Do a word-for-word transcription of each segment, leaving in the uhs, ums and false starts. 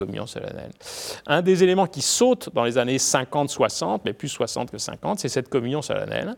communion solennelle. Un des éléments qui saute dans les années cinquante soixante, mais plus soixante que cinquante, c'est cette communion solennelle,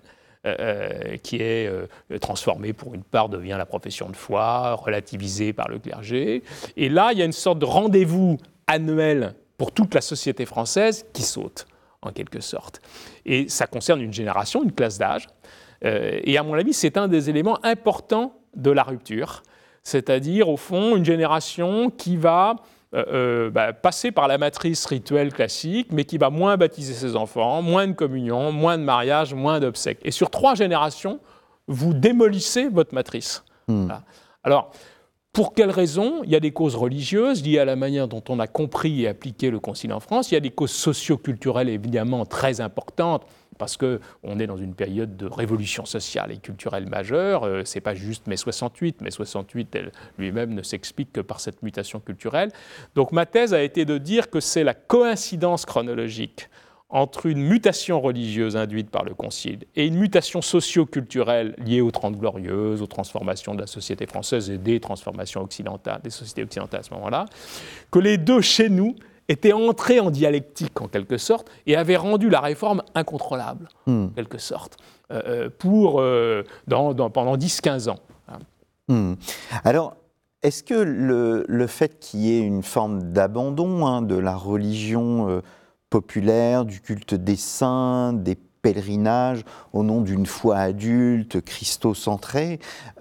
euh, qui est euh, transformée pour une part, devient la profession de foi, relativisée par le clergé. Et là, il y a une sorte de rendez-vous annuel pour toute la société française qui saute, en quelque sorte. Et ça concerne une génération, une classe d'âge. Euh, et à mon avis, c'est un des éléments importants de la rupture, c'est-à-dire, au fond, une génération qui va euh, euh, bah, passer par la matrice rituelle classique, mais qui va moins baptiser ses enfants, moins de communion, moins de mariage, moins d'obsèques. Et sur trois générations, vous démolissez votre matrice. Mmh. Voilà. Alors, pour quelles raisons ? Il y a des causes religieuses liées à la manière dont on a compris et appliqué le Concile en France. Il y a des causes socio-culturelles évidemment très importantes, parce qu'on est dans une période de révolution sociale et culturelle majeure. Euh, ce n'est pas juste mai soixante-huit. mai soixante-huit elle, lui-même ne s'explique que par cette mutation culturelle. Donc ma thèse a été de dire que c'est la coïncidence chronologique entre une mutation religieuse induite par le Concile et une mutation socio-culturelle liée aux Trente Glorieuses, aux transformations de la société française et des transformations occidentales, des sociétés occidentales à ce moment-là, que les deux chez nous étaient entrés en dialectique en quelque sorte et avaient rendu la réforme incontrôlable, mmh. en quelque sorte, euh, pour, euh, dans, dans, pendant dix à quinze ans. Mmh. Alors, est-ce que le, le fait qu'il y ait une forme d'abandon hein, de la religion euh, populaire, du culte des saints, des pèlerinages au nom d'une foi adulte, christocentrée,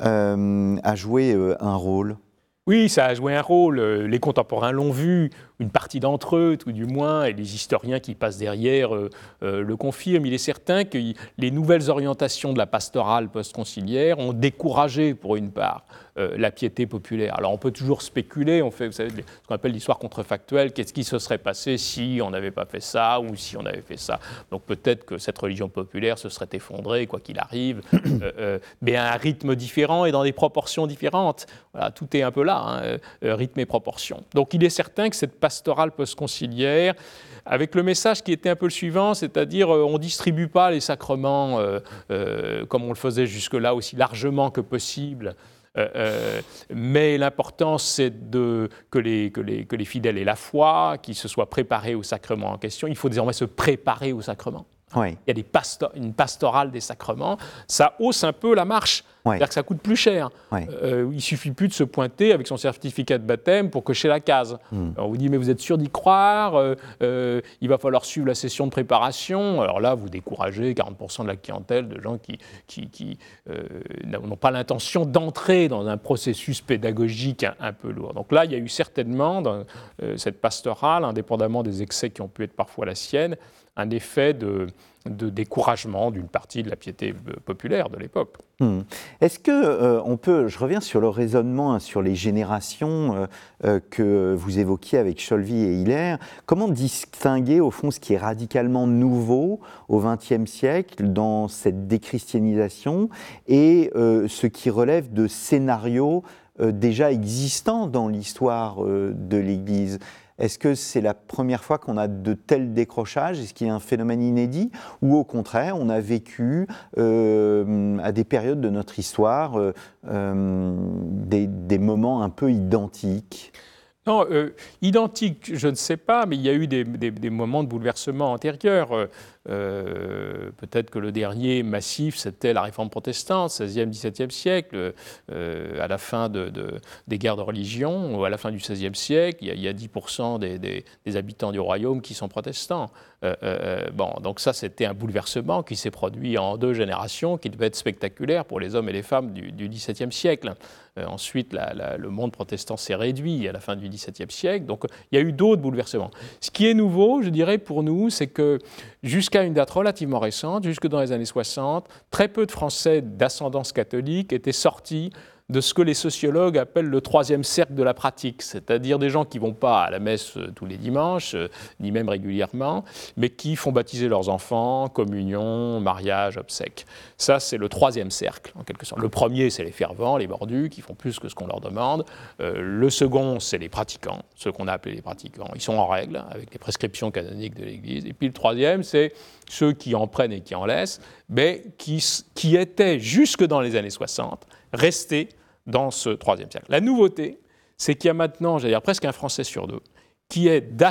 euh, a joué euh, un rôle ? Oui, ça a joué un rôle. Les contemporains l'ont vu, une partie d'entre eux, tout du moins, et les historiens qui passent derrière euh, euh, le confirment. Il est certain que les nouvelles orientations de la pastorale post-conciliaire ont découragé, pour une part, euh, la piété populaire. Alors on peut toujours spéculer, on fait, vous savez, ce qu'on appelle l'histoire contrefactuelle, qu'est-ce qui se serait passé si on n'avait pas fait ça ou si on avait fait ça. Donc peut-être que cette religion populaire se serait effondrée, quoi qu'il arrive, euh, euh, mais à un rythme différent et dans des proportions différentes. Voilà, tout est un peu là, hein, euh, rythme et proportion. Donc il est certain que cette pastorale post-conciliaire, avec le message qui était un peu le suivant, c'est-à-dire euh, on ne distribue pas les sacrements euh, euh, comme on le faisait jusque-là, aussi largement que possible, euh, euh, mais l'important c'est de, que, les, que, les, que les fidèles aient la foi, qu'ils se soient préparés au sacrement en question. Il faut désormais se préparer au sacrement. Oui. Il y a des pasto- une pastorale des sacrements, ça hausse un peu la marche, oui. C'est-à-dire que ça coûte plus cher. Oui. Euh, il ne suffit plus de se pointer avec son certificat de baptême pour cocher la case. Mm. Alors on vous dit, mais vous êtes sûr d'y croire, euh, euh, il va falloir suivre la session de préparation. Alors là, vous découragez quarante pour cent de la clientèle de gens qui, qui, qui euh, n'ont pas l'intention d'entrer dans un processus pédagogique un, un peu lourd. Donc là, il y a eu certainement, dans euh, cette pastorale, indépendamment des excès qui ont pu être parfois la sienne, un effet de, de découragement d'une partie de la piété populaire de l'époque. Hmm. Est-ce que euh, on peut, je reviens sur le raisonnement hein, sur les générations euh, euh, que vous évoquiez avec Cholvy et Hiller, comment distinguer au fond ce qui est radicalement nouveau au vingtième siècle dans cette déchristianisation et euh, ce qui relève de scénarios euh, déjà existants dans l'histoire euh, de l'Église ? Est-ce que c'est la première fois qu'on a de tels décrochages ? Est-ce qu'il y a un phénomène inédit ? Ou au contraire, on a vécu euh, à des périodes de notre histoire euh, euh, des, des moments un peu identiques ? Non, euh, identique, je ne sais pas, mais il y a eu des, des, des moments de bouleversement antérieurs. Euh, peut-être que le dernier massif, c'était la réforme protestante, seizième, dix-septième siècle, euh, à la fin de, de, des guerres de religion, ou à la fin du seizième siècle, il y a, il y a dix pour cent des, des, des habitants du royaume qui sont protestants. Euh, euh, bon, donc ça, c'était un bouleversement qui s'est produit en deux générations, qui devait être spectaculaire pour les hommes et les femmes du, du dix-septième siècle. Euh, ensuite, la, la, le monde protestant s'est réduit à la fin du dix-septième siècle, donc il y a eu d'autres bouleversements. Ce qui est nouveau, je dirais, pour nous, c'est que jusqu'à une date relativement récente, jusque dans les années soixante, très peu de Français d'ascendance catholique étaient sortis de ce que les sociologues appellent le troisième cercle de la pratique, c'est-à-dire des gens qui ne vont pas à la messe tous les dimanches, euh, ni même régulièrement, mais qui font baptiser leurs enfants, communion, mariage, obsèques. Ça, c'est le troisième cercle, en quelque sorte. Le premier, c'est les fervents, les mordus, qui font plus que ce qu'on leur demande. Euh, le second, c'est les pratiquants, ceux qu'on a appelés les pratiquants. Ils sont en règle, avec les prescriptions canoniques de l'Église. Et puis le troisième, c'est ceux qui en prennent et qui en laissent, mais qui, qui étaient, jusque dans les années soixante, restés dans ce troisième cercle. La nouveauté, c'est qu'il y a maintenant, j'allais dire presque un Français sur deux, qui est